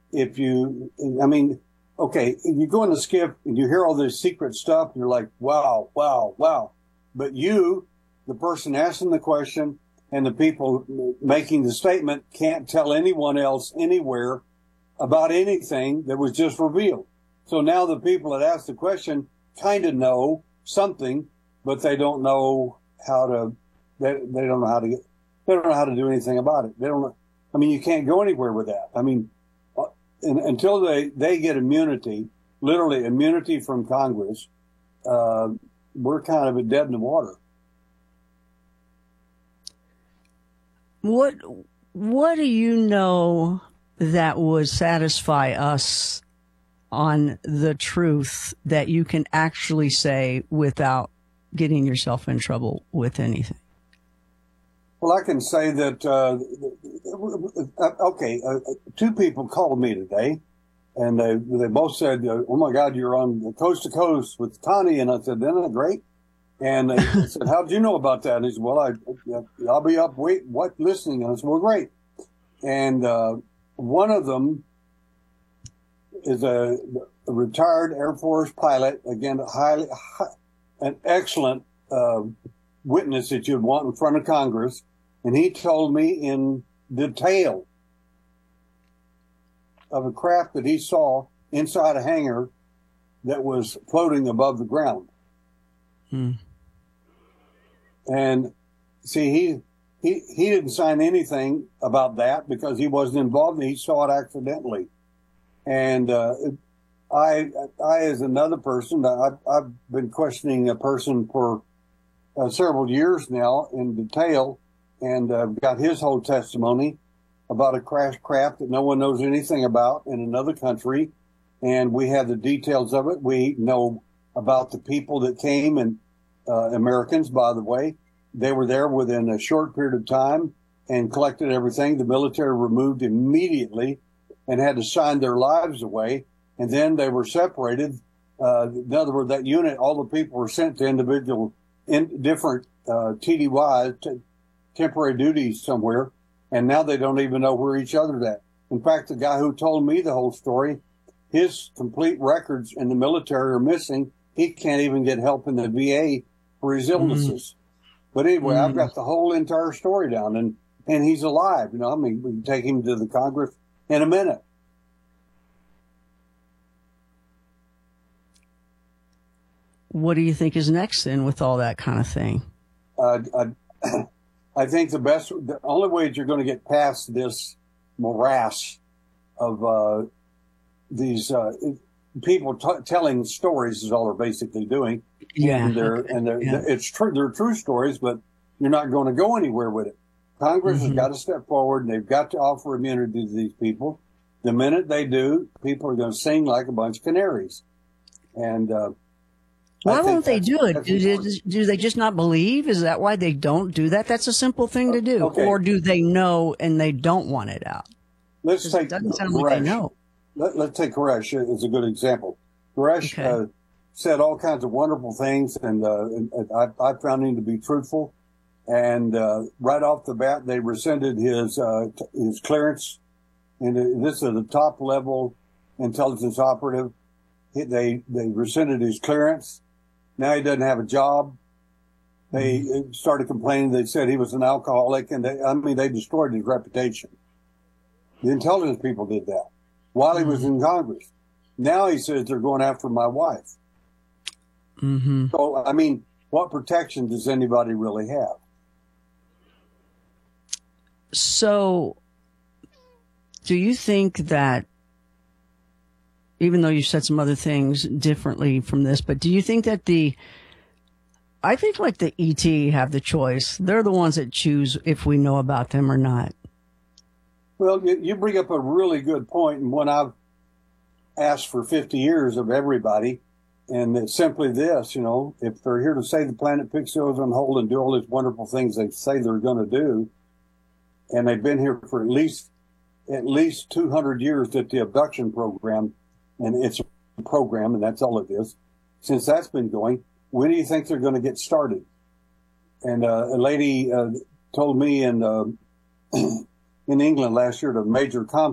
I mean, okay, you go in the skip and you hear all this secret stuff, and you're like, wow, wow, wow. But you, the person asking the question and the people making the statement, can't tell anyone else anywhere about anything that was just revealed. So now the people that asked the question kind of know something, but they don't know how to, they don't know how to they don't know how to do anything about it. They don't, I mean, you can't go anywhere with that. I mean, until they get immunity, literally immunity from Congress, we're kind of dead in the water. What do you know that would satisfy us on the truth that you can actually say without getting yourself in trouble with anything? Well, I can say that, two people called me today, and they both said, oh, my God, you're on Coast to Coast with Connie. And I said, isn't that great? And they said, how did you know about that? And he said, well, I'll be up listening. And I said, well, great. And one of them is a retired Air Force pilot, again, an excellent witness that you'd want in front of Congress. And he told me in detail of a craft that he saw inside a hangar that was floating above the ground. And see, he didn't sign anything about that because he wasn't involved. He saw it accidentally. And I as another person, I've been questioning a person for several years now in detail, and got his whole testimony about a crashed craft that no one knows anything about in another country. And we have the details of it. We know about the people that came, and Americans, by the way. They were there within a short period of time and collected everything. The military removed immediately and had to sign their lives away. And then they were separated. In other words, that unit, all the people were sent to individual, different TDYs, temporary duties somewhere. And now they don't even know where each other's at. In fact, the guy who told me the whole story, his complete records in the military are missing. He can't even get help in the VA for his illnesses. But anyway, I've got the whole entire story down, and he's alive. You know, I mean, we can take him to the Congress in a minute. What do you think is next then with all that kind of thing? I think the only way that you're going to get past this morass of these people telling stories is all they're basically doing. Yeah. It's true. They're true stories, but you're not going to go anywhere with it. Congress has got to step forward, and they've got to offer immunity to these people. The minute they do, people are going to sing like a bunch of canaries. And why won't they do it? Do they just not believe? Is that why they don't do that? That's a simple thing to do. Okay. Or do they know and they don't want it out? Let's take it doesn't sound like they know. Let's take Koresh as a good example. Koresh said all kinds of wonderful things, and I found him to be truthful. And right off the bat, they rescinded his clearance. And this is a top level intelligence operative. They rescinded his clearance. Now he doesn't have a job. They started complaining. They said he was an alcoholic, and they destroyed his reputation. The intelligence people did that while he was in Congress. Now he says they're going after my wife. So, I mean, what protection does anybody really have? So, do you think that, even though you said some other things differently from this, but do you think that I think like the ET have the choice. They're the ones that choose if we know about them or not. Well, you bring up a really good point, and one I've asked for 50 years of everybody, and it's simply this, you know, if they're here to save the planet, fix the ozone hole, and do all these wonderful things they say they're going to do, and they've been here for at least 200 years at the abduction program, and it's a program, and that's all it is. Since that's been going, when do you think they're going to get started? And a lady told me in England last year at a major conference,